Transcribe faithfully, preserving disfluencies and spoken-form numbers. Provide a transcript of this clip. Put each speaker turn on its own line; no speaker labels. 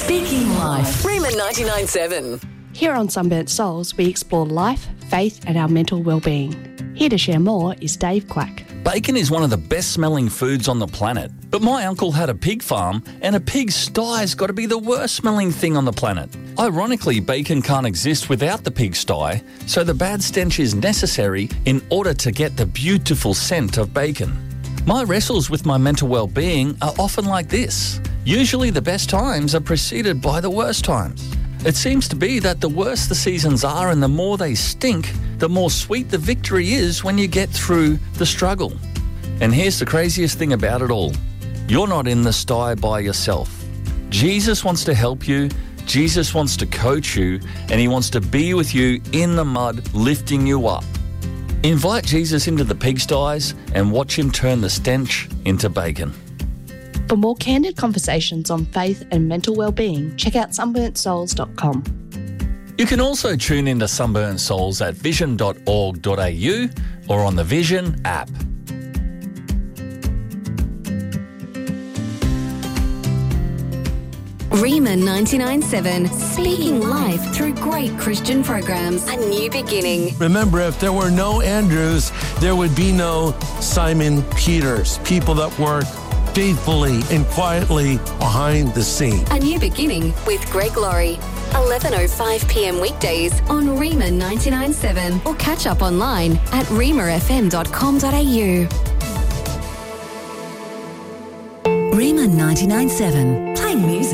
Speaking Life. Rima ninety-nine point seven.
Here on Sunburnt Souls, we explore life, faith and our mental well-being. Here to share more is Dave Quack.
Bacon is one of the best-smelling foods on the planet. But my uncle had a pig farm, and a pig's sty's got to be the worst-smelling thing on the planet. Ironically, bacon can't exist without the pig sty, so the bad stench is necessary in order to get the beautiful scent of bacon. My wrestles with my mental well-being are often like this. Usually the best times are preceded by the worst times. It seems to be that the worse the seasons are and the more they stink, the more sweet the victory is when you get through the struggle. And here's the craziest thing about it all. You're not in the sty by yourself. Jesus wants to help you, Jesus wants to coach you, and he wants to be with you in the mud, lifting you up. Invite Jesus into the pigsties and watch him turn the stench into bacon.
For more candid conversations on faith and mental well-being, check out sunburnt souls dot com.
You can also tune into Sunburnt Souls at vision dot org dot a u or on the Vision app.
Rima ninety-nine point seven, speaking life through great Christian programs. A new beginning.
Remember, if there were no Andrews, there would be no Simon Peters, people that work faithfully and quietly behind the scene.
A new beginning with Greg Laurie. eleven oh five p.m. weekdays on Rima ninety-nine point seven or catch up online at rima f m dot com dot a u.
Rima ninety-nine point seven. Playing music